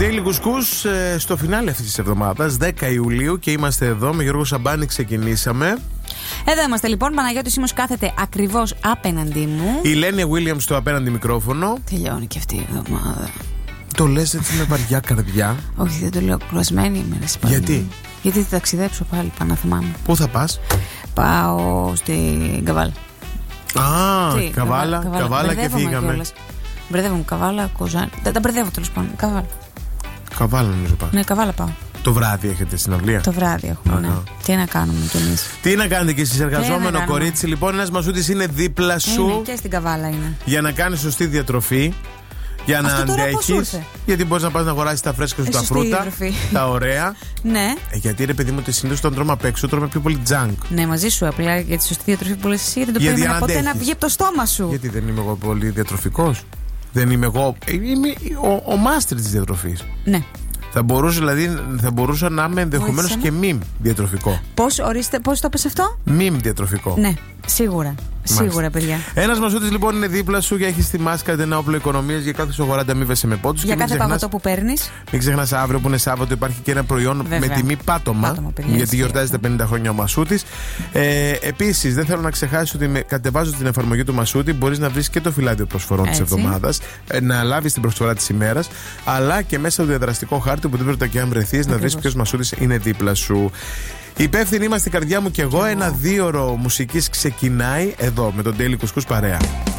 Daily Κουσκούς στο φινάλε αυτής της εβδομάδας, 10 Ιουλίου, και είμαστε εδώ με Γιώργο Σαμπάνη. Ξεκινήσαμε. Εδώ είμαστε λοιπόν. Παναγιώτης Σίμος κάθεται ακριβώς απέναντί μου. Η Λένια Williams στο απέναντι μικρόφωνο. Τελειώνει και αυτή η εβδομάδα. Το λες έτσι με βαριά καρδιά? Όχι, δεν το λέω. Κουρασμένη είμαι. Γιατί? Γιατί θα ταξιδέψω πάλι, παναθυμάμαι. Πού θα πας? Πάω στην Καβάλα. Καβάλα και φύγαμε. Μπερδεύομαι, Καβάλα, Κοζάνη. Τα μπερδεύω τέλος πάντων. Καβάλα νομίζω πάω. Ναι, Καβάλα πάω. Το βράδυ έχετε συναυλία? Το βράδυ έχουμε, ναι. Τι να κάνουμε κι εμείς. Τι να κάνετε κι εσείς, εργαζόμενο κορίτσι? Λοιπόν, ένας μασούτης είναι δίπλα σου. Είναι και στην Καβάλα είναι. Για να κάνεις σωστή διατροφή. Για να αντέχεις. Γιατί μπορείς να πας να αγοράσεις τα φρέσκα σου, τα φρούτα, τα ωραία. Ναι. Γιατί ρε παιδί μου, ότι συνήθως όταν τρώμε απ' έξω, τρώμε πιο πολύ junk. Ναι, μαζί σου. Απλά για τη σωστή διατροφή που λες εσύ, δεν το περίμενα ποτέ να βγει από το στόμα σου. Γιατί δεν είμαι εγώ πολύ διατροφικός? Δεν είμαι εγώ. Είμαι ο μάστερ της διατροφής. Ναι. Θα μπορούσα να είμαι ενδεχομένως και μιμ διατροφικό. Πώς το πες αυτό? Μιμ διατροφικό. Ναι, σίγουρα. Σίγουρα, παιδιά. Ένας μασούτης λοιπόν είναι δίπλα σου και έχει στη μάσκα ένα όπλο οικονομίας για κάθε σοβαρά ανταμείβεσαι με πόντους. Για κάθε παγωτό που παίρνεις. Μην ξεχνάς, αύριο που είναι Σάββατο υπάρχει και ένα προϊόν με τιμή πάτωμα. Γιατί γιορτάζει τα 50 χρόνια ο Μασούτης. Επίσης, δεν θέλω να ξεχάσεις ότι κατεβάζοντας την εφαρμογή του Μασούτη μπορείς να βρεις και το φυλάδιο προσφορών της εβδομάδας, να λάβεις την προσφορά της ημέρας, αλλά και μέσα στο διαδραστικό χάρτη που δεν και αν βρεθείς να βρεις ποιος Μασούτης είναι δίπλα σου. Υπεύθυνοι είμαστε, η καρδιά μου και εγώ. Ένα 2ωρο μουσικής ξεκινάει εδώ με τον Daily Κουσκούς παρέα.